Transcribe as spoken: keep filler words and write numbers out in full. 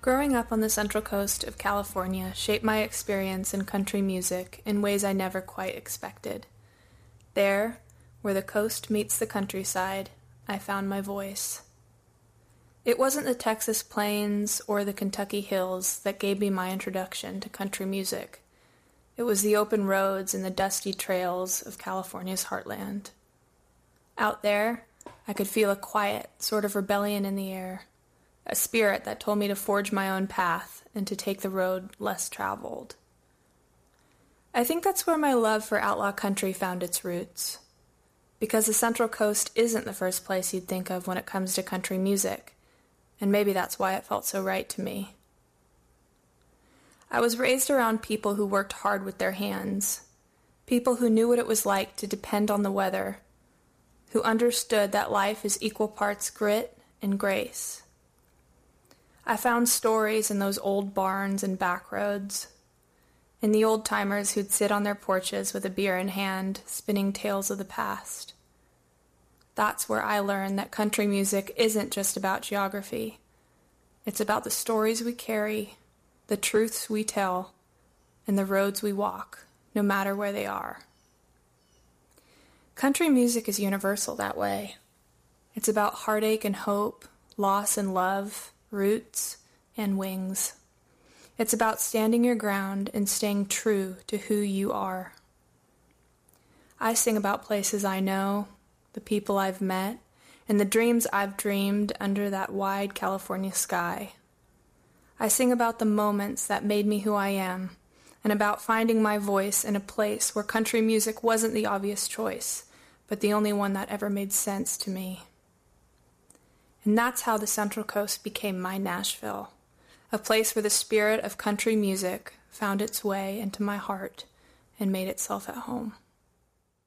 Growing up on the Central Coast of California shaped my experience in country music in ways I never quite expected. There, where the coast meets the countryside, I found my voice. It wasn't the Texas plains or the Kentucky hills that gave me my introduction to country music. It was the open roads and the dusty trails of California's heartland. Out there, I could feel a quiet sort of rebellion in the air, a spirit that told me to forge my own path and to take the road less traveled. I think that's where my love for outlaw country found its roots, because the Central Coast isn't the first place you'd think of when it comes to country music, and maybe that's why it felt so right to me. I was raised around people who worked hard with their hands, people who knew what it was like to depend on the weather, who understood that life is equal parts grit and grace. I found stories in those old barns and back roads, in the old-timers who'd sit on their porches with a beer in hand, spinning tales of the past. That's where I learned that country music isn't just about geography. It's about the stories we carry, the truths we tell, and the roads we walk, no matter where they are. Country music is universal that way. It's about heartache and hope, loss and love, roots and wings. It's about standing your ground and staying true to who you are. I sing about places I know, the people I've met, and the dreams I've dreamed under that wide California sky. I sing about the moments that made me who I am, and about finding my voice in a place where country music wasn't the obvious choice, but the only one that ever made sense to me. And that's how the Central Coast became my Nashville, a place where the spirit of country music found its way into my heart and made itself at home.